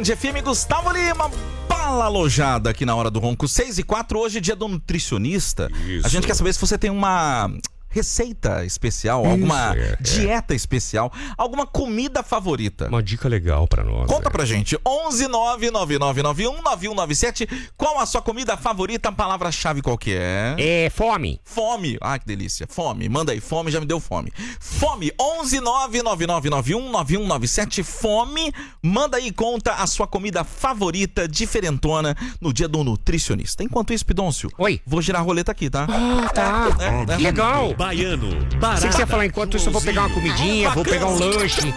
FM, Gustavo Lima, bala alojada aqui na Hora do Ronco, 6h04, hoje é dia do nutricionista. Isso. A gente quer saber se você tem uma receita especial, alguma dieta especial, alguma comida favorita. Uma dica legal pra nós. Conta pra gente, 11999919197, qual a sua comida favorita, a palavra-chave qual que é? É fome. Fome, ah, que delícia, fome, manda aí, fome, já me deu fome. Fome, 11999919197, fome, manda aí, conta a sua comida favorita, diferentona, no dia do nutricionista. Enquanto isso, Pidôncio, Oi. vou girar a roleta aqui, tá? Ah, tá. É. Legal. Baiano, Sei que você ia falar, enquanto isso eu vou pegar uma comidinha, vou pegar um lanche.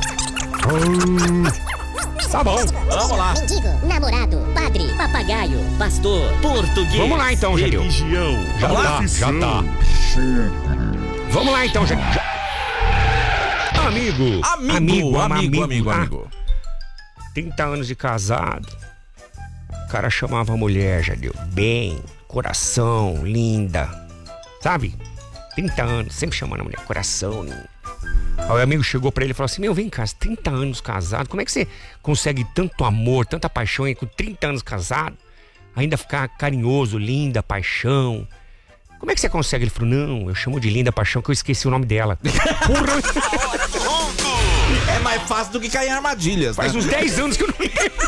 Tá bom. Vamos lá. Mendigo, namorado, padre, papagaio, pastor, português. Vamos lá então, Genil. religião, Já tá. profissão. Vamos lá então, Genil. Amigo. Amigo. 30 anos de casado. O cara chamava a mulher, Genil. Bem, coração, linda. Sabe? 30 anos, sempre chamando a mulher, coração, linda. Aí o amigo chegou pra ele e falou assim: meu, vem cá, 30 anos casado, como é que você consegue tanto amor, tanta paixão aí com 30 anos casado? Ainda ficar carinhoso, linda, paixão. Como é que você consegue? Ele falou: não, eu chamo de linda paixão que eu esqueci o nome dela. Porra! É mais fácil do que cair em armadilhas, Faz né? uns 10 anos que eu não lembro.